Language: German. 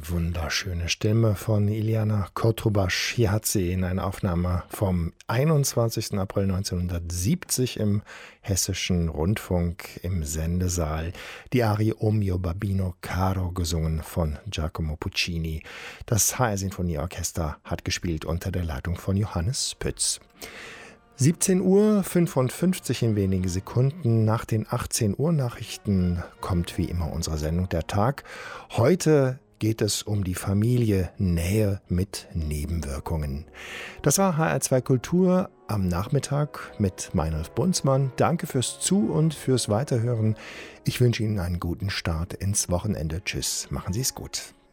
Die wunderschöne Stimme von Iliana Kotrubasch. Hier hat sie in einer Aufnahme vom 21. April 1970 im Hessischen Rundfunk im Sendesaal die Arie O mio babbino caro gesungen von Giacomo Puccini. Das HR Sinfonieorchester hat gespielt unter der Leitung von Johannes Pütz. 17:55 Uhr in wenigen Sekunden. Nach den 18 Uhr Nachrichten kommt wie immer unsere Sendung Der Tag. Heute geht es um die Familie, Nähe mit Nebenwirkungen. Das war HR2 Kultur am Nachmittag mit Meinolf Bunzmann. Danke fürs Zu- und fürs Weiterhören. Ich wünsche Ihnen einen guten Start ins Wochenende. Tschüss, machen Sie es gut.